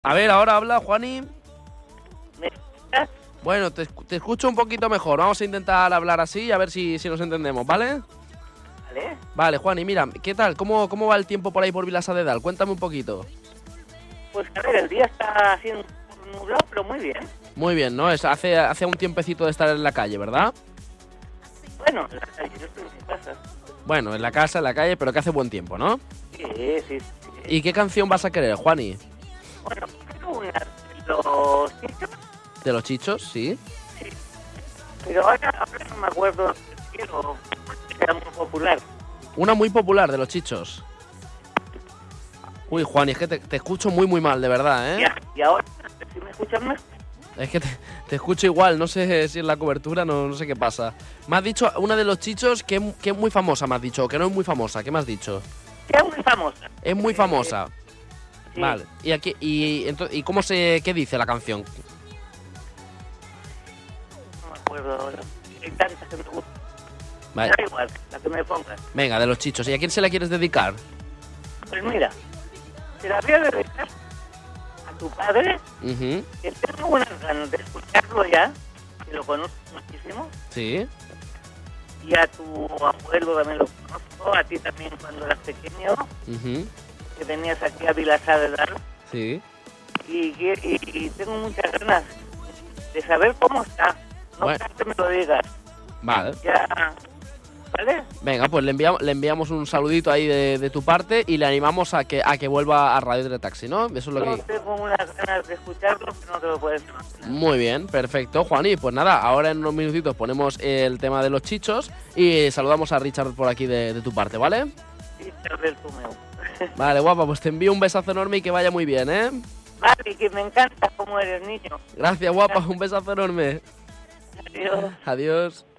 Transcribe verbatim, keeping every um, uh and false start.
A ver, ahora habla, Juani. ¿Me escuchas? Bueno, te, te escucho un poquito mejor. Vamos a intentar hablar así, a ver si, si nos entendemos, ¿vale? Vale. Vale, Juani, mira, ¿qué tal? ¿Cómo, cómo va el tiempo por ahí por Vilassar de Dalt? Cuéntame un poquito. Pues a ver, el día está haciendo nublado, pero muy bien. Muy bien, ¿no? Es, hace, hace un tiempecito de estar en la calle, ¿verdad? Bueno, la calle, yo estoy en mi casa. Bueno, en la casa, en la calle, pero que hace buen tiempo, ¿no? Sí, sí, sí. ¿Y qué canción vas a querer, Juani? Bueno, quiero una de los sitios, ¿De los Chichos? Sí. pero ahora, ahora no me acuerdo si quiero, que era muy popular. Una muy popular de los Chichos. Uy, Juani, es que te, te escucho muy, muy mal, de verdad, ¿eh? Ya, y ahora, si me escuchan mejor, Es que te, te escucho igual, no sé si es la cobertura, no, no sé qué pasa. Me has dicho una de los Chichos que, es- que es muy famosa, me has dicho, o que no es muy famosa, ¿qué me has dicho? que es muy famosa. Es muy Eh, famosa. sí. Vale. ¿Y aquí y entonces y cómo se qué dice la canción? No me acuerdo ahora. Hay tantas que me gustan. Vale. Da igual, la que me pongas. Venga, de los Chichos. ¿Y a quién se la quieres dedicar? Pues mira, te la voy a dedicar a tu padre, Ujú. que tengo unas ganas de escucharlo ya, que lo conozco muchísimo, Sí. y a tu abuelo también lo conozco, a ti también cuando eras pequeño, Ujú. que venías aquí a Vilassar de Dalt, Sí. y, que- y, y tengo muchas ganas de saber cómo está. No Bueno. quiero que me lo digas. Vale. Ya, ¿vale? Venga, pues le enviamos, le enviamos un saludito ahí de, de tu parte y le animamos a que a que vuelva a Radio de Taxi, ¿no? Eso es lo Yo que. tengo unas ganas de escucharlo, pero no te lo puedes imaginar. Muy bien, perfecto, Juani. Pues nada, ahora en unos minutitos ponemos el tema de los Chichos y saludamos a Richard por aquí de, de tu parte, ¿vale? Sí, tal vez tú me... Vale, guapa, pues te envío un besazo enorme y que vaya muy bien, ¿eh? Vale, que me encanta cómo eres niño. Gracias, guapa, un besazo enorme. Adiós. Adiós.